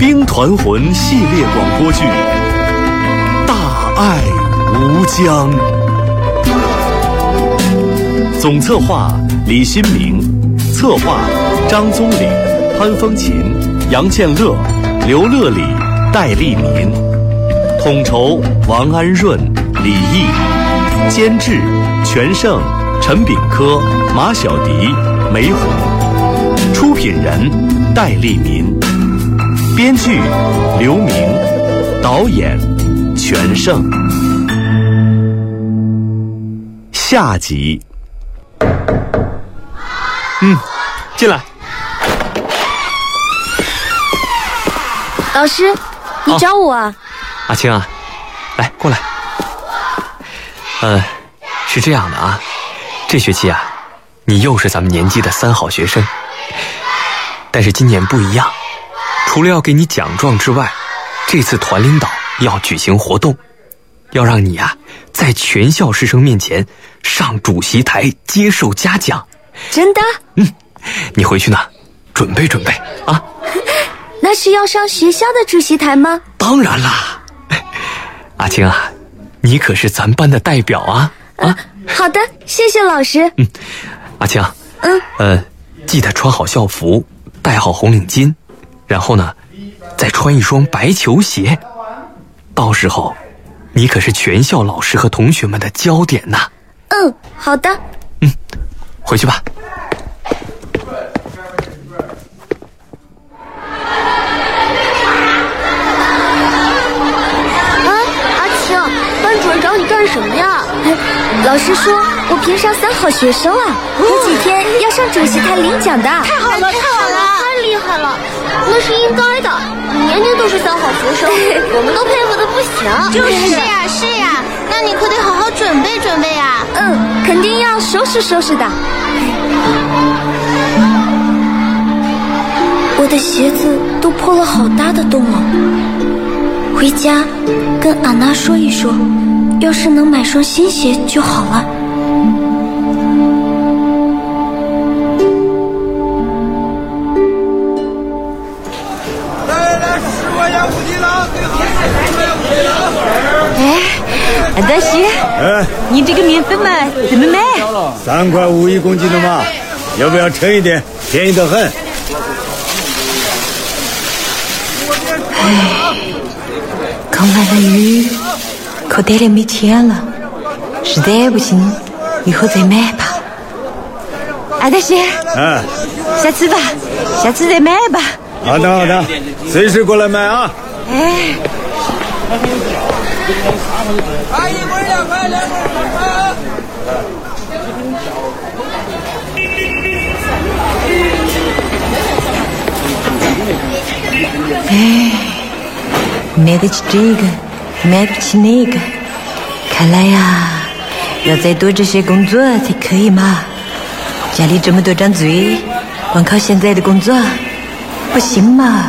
兵团魂系列广播剧《大爱无疆》，总策划李新明，策划张宗礼、潘风琴、杨建乐、刘乐礼、戴丽民，统筹王安润、李毅，监制全胜、陈炳科、马小迪、梅红，出品人戴丽民，编剧刘明，导演全胜。下集。 进来。 老师，你找我啊？ 阿青啊，来过来。是这样的啊，这学期啊，你又是咱们年级的3好学生。但是今年不一样，除了要给你奖状之外，这次团领导要举行活动，要让你啊在全校师生面前上主席台接受嘉奖。 真的？ 你回去呢，准备准备啊。 那是要上学校的主席台吗？ 当然啦。阿青啊，你可是咱班的代表啊。 好的，谢谢老师。 阿青，记得穿好校服，戴好红领巾，然后呢，再穿一双白球鞋。到时候，你可是全校老师和同学们的焦点呐。 好的。 回去吧。 阿青，班主任找你干什么呀？老师说我评上3好学生了，有几天要上主席台领奖的。太好了，太好了，太厉害了！那是应该的，你年年都是3好学生，我们都佩服的不行。 是呀，那你可得好好准备准备啊。 肯定要收拾收拾的。我的鞋子都破了好大的洞了，回家跟安娜说一说，要是能买双新鞋就好了。 安大西，你这个面粉嘛怎么卖 ？3块5一公斤的嘛，要不要称一点？便宜得很。 刚买了鱼，口袋里没钱了，实在不行以后再买吧。安大西，下次吧，下次再买吧。 好的，随时过来买啊。 1棍2块，2棍3块。 买得起这个，买不起那个，看来呀，要再多这些工作才可以嘛。家里这么多张嘴，光靠现在的工作不行嘛。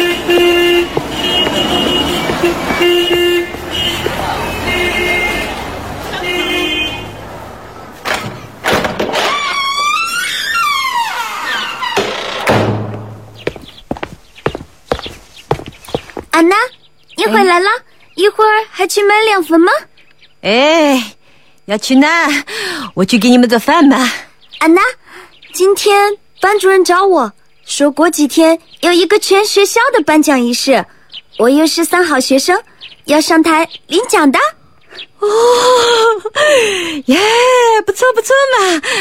安娜，你回来了，一会儿还去买凉粉吗？ 要去哪？我去给你们做饭吧。 安娜，今天班主任找我说过几天有一个全学校的颁奖仪式，我又是3好学生，要上台领奖的。 不错嘛，